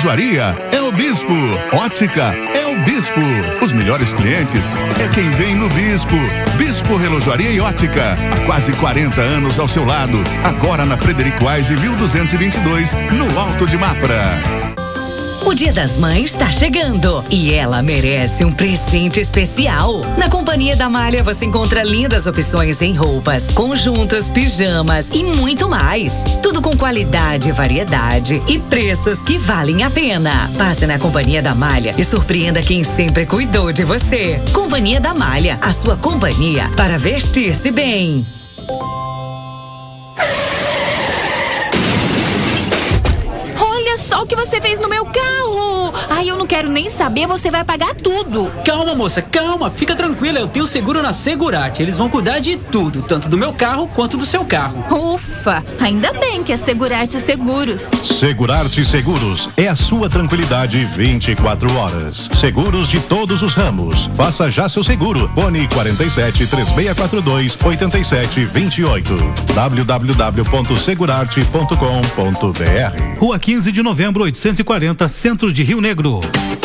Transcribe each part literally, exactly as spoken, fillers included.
Relojoaria é o Bispo. Ótica é o Bispo. Os melhores clientes é quem vem no Bispo. Bispo Relojoaria e Ótica. Há quase quarenta anos ao seu lado. Agora na Frederico Aise, mil duzentos e vinte e dois, no Alto de Mafra. O Dia das Mães está chegando e ela merece um presente especial. Na Companhia da Malha você encontra lindas opções em roupas, conjuntos, pijamas e muito mais. Tudo com qualidade, variedade e preços que valem a pena. Passe na Companhia da Malha e surpreenda quem sempre cuidou de você. Companhia da Malha, a sua companhia para vestir-se bem. Olha só o que você fez no meu carro! Ai, eu não quero nem saber, você vai pagar tudo. Calma, moça, calma, fica tranquila, eu tenho seguro na Segurarte. Eles vão cuidar de tudo, tanto do meu carro quanto do seu carro. Ufa, ainda bem que é Segurarte Seguros. Segurarte Seguros é a sua tranquilidade vinte e quatro horas. Seguros de todos os ramos. Faça já seu seguro. Fone quarenta e sete, três seis quatro dois, oito sete dois oito. w w w ponto segurarte ponto com ponto b r. Rua quinze de novembro, oitocentos e quarenta, Centro de Rio Negro.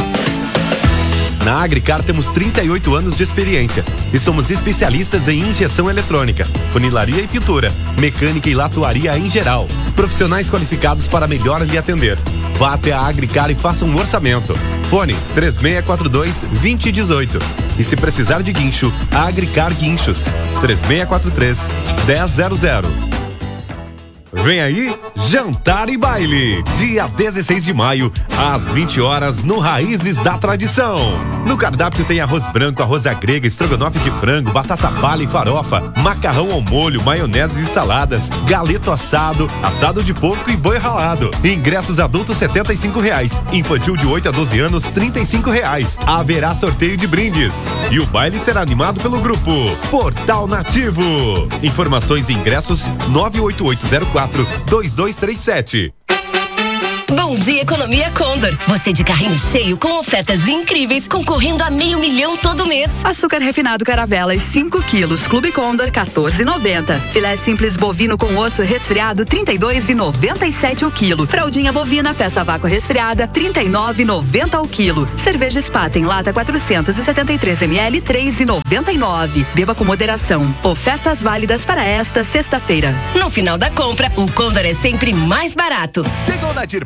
Na Agricar temos trinta e oito anos de experiência e somos especialistas em injeção eletrônica, funilaria e pintura, mecânica e latuaria em geral. Profissionais qualificados para melhor lhe atender. Vá até a Agricar e faça um orçamento. Fone três seis quatro dois, dois zero um oito. E se precisar de guincho, a Agricar Guinchos três seis quatro três, um zero zero zero. Vem aí, Jantar e Baile, dia dezesseis de maio, às vinte horas, no Raízes da Tradição. No cardápio tem arroz branco, arroz à grega, estrogonofe de frango, batata palha e farofa, macarrão ao molho, maionese e saladas, galeto assado, assado de porco e boi ralado. Ingressos adultos setenta e cinco reais, infantil de oito a doze anos trinta e cinco reais. Haverá sorteio de brindes e o baile será animado pelo grupo Portal Nativo. Informações e ingressos nove oito oito zero quatro, dois dois três sete. Bom dia, Economia Condor. Você de carrinho cheio com ofertas incríveis, concorrendo a meio milhão todo mês. Açúcar refinado Caravelas cinco quilos, Clube Condor quatorze e noventa. Filé simples bovino com osso resfriado trinta e dois e noventa e sete o quilo. Fraldinha bovina peça vácuo resfriada trinta e nove e noventa o quilo. Cerveja Spaten lata quatrocentos e setenta e três mililitros três e noventa e nove. Beba com moderação. Ofertas válidas para esta sexta-feira. No final da compra, o Condor é sempre mais barato. Chegou na Dir